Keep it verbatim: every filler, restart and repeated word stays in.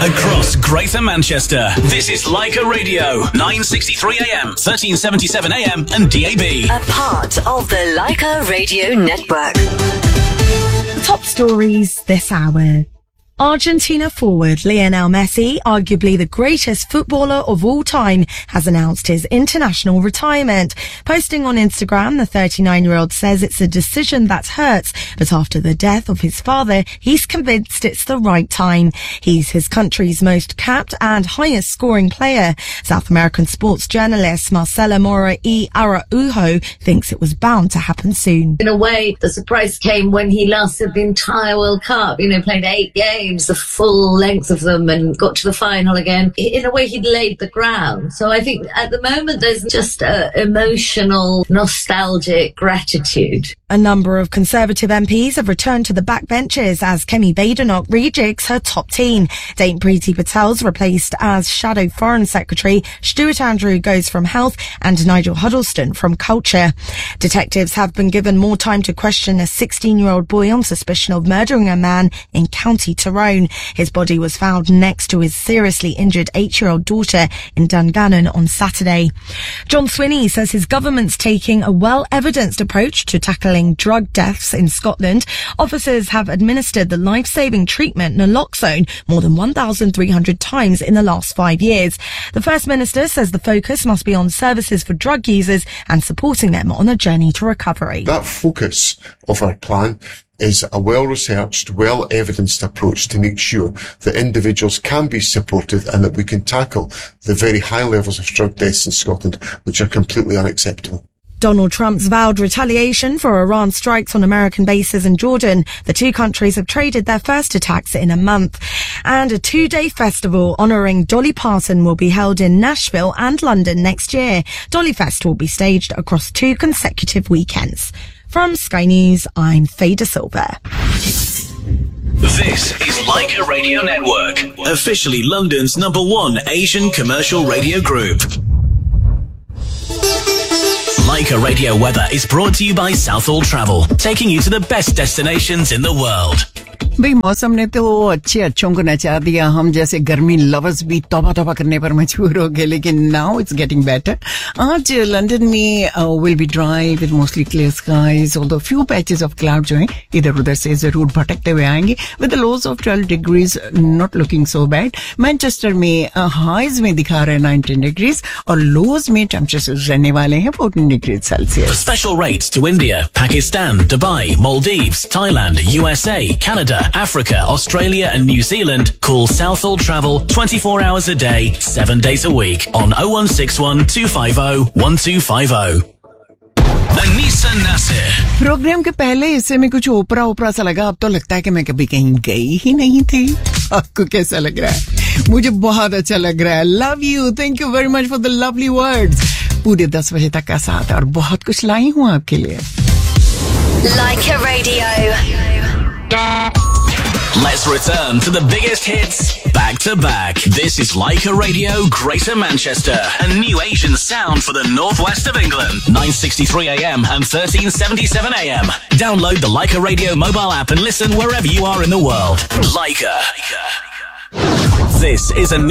Across Greater Manchester, this is Leica Radio, nine sixty-three A M, thirteen seventy-seven A M and D A B. A part of the Leica Radio Network. Top stories this hour. Argentina forward Lionel Messi, arguably the greatest footballer of all time, has announced his international retirement. Posting on Instagram, the thirty-nine-year-old says it's a decision that hurts, but after the death of his father, he's convinced it's the right time. He's his country's most capped and highest scoring player. South American sports journalist Marcela Mora y Araujo thinks it was bound to happen soon. In a way, the surprise came when he lasted the entire World Cup, you know, played eight games. The full length of them, and got to the final again. In a way, he'd laid the ground. So I think at the moment there's just a emotional, nostalgic gratitude. A number of Conservative M Ps have returned to the backbenches as Kemi Badenoch rejigs her top team. Dame Priti Patel's replaced as Shadow Foreign Secretary, Stuart Andrew goes from Health, and Nigel Huddleston from Culture. Detectives have been given more time to question a sixteen-year-old boy on suspicion of murdering a man in County Tyrone. His body was found next to his seriously injured eight-year-old daughter in Dungannon on Saturday. John Swinney says his government's taking a well-evidenced approach to tackling drug deaths in Scotland. Officers have administered the life-saving treatment naloxone more than one thousand three hundred times in the last five years. The First Minister says the focus must be on services for drug users and supporting them on a journey to recovery. That focus of our plan is a well-researched, well-evidenced approach to make sure that individuals can be supported and that we can tackle the very high levels of drug deaths in Scotland, which are completely unacceptable. Donald Trump's vowed retaliation for Iran strikes on American bases in Jordan. The two countries have traded their first attacks in a month. And a two-day festival honouring Dolly Parton will be held in Nashville and London next year. Dolly Fest will be staged across two consecutive weekends. From Sky News, I'm Faye De Silva. This is Leica Radio Network, officially London's number one Asian commercial radio group. Leica Radio Weather is brought to you by Southall Travel, taking you to the best destinations in the world. भाई मौसम ने तो अच्छे अच्छों को नचा दिया. हम जैसे गर्मी लवर्स भी तौबा तौबा करने पर मजबूर हो गए, लेकिन नाउ इट्स गेटिंग बेटर. आज लंदन में will be dry with mostly clear skies, although few patches of cloud जो हैं इधर उधर से जरूर भटकते हुए आएंगे with lodge of twelve degrees, not looking so bad. Manchester में हाइज में दिखा रहे हैं नाइनटीन डिग्रीज और लोज में टेम्परेचर रहने वाले हैं fourteen degree Celsius. Special rates to India, Pakistan, Dubai, Maldives, Thailand, U S A, Canada, Africa, Australia and New Zealand. Call Southall Travel twenty-four hours a day, seven days a week on oh one six one, two five oh, one two five oh. Anisa Nasir. Programme के पहले इससे में कुछ ओपरा ओपरा सा लगा, अब तो लगता है कि मैं कभी कहीं गई ही नहीं थी. आपको कैसा लग रहा है? मुझे बहुत अच्छा लग रहा है. Love you, thank you very much for the lovely words. पूरे दस बजे तक का साथ और बहुत कुछ लाई हूँ आपके लिए. Leica Radio. Let's return to the biggest hits back to back. This is Leica Radio Greater Manchester, a new Asian sound for the northwest of England. nine sixty-three A M and thirteen seventy-seven A M. Download the Leica Radio mobile app and listen wherever you are in the world. Leica. This is a